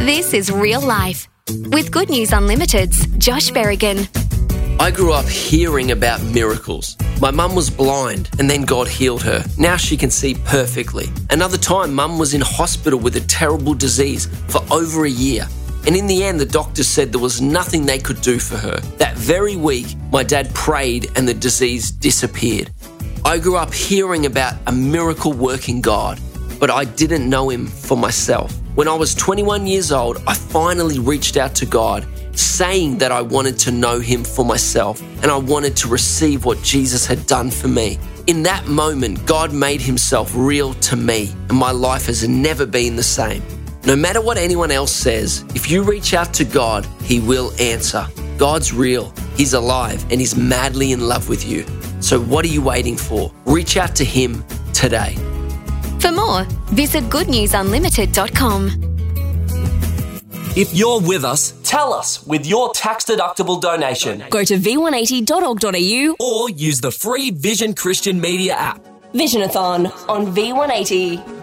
This is Real Life with Good News Unlimited's Josh Berrigan. I grew up hearing about miracles. My mum was blind and then God healed her. Now she can see perfectly. Another time, mum was in hospital with a terrible disease for over a year. And in the end, the doctors said there was nothing they could do for her. That very week, my dad prayed and the disease disappeared. I grew up hearing about a miracle-working God, but I didn't know him for myself. When I was 21 years old, I finally reached out to God, saying that I wanted to know him for myself and I wanted to receive what Jesus had done for me. In that moment, God made himself real to me and my life has never been the same. No matter what anyone else says, if you reach out to God, he will answer. God's real, he's alive, and he's madly in love with you. So what are you waiting for? Reach out to him today. For more, visit goodnewsunlimited.com. If you're with us, tell us with your tax-deductible donation. Go to v180.org.au Or use the free Vision Christian Media app. Visionathon on V180.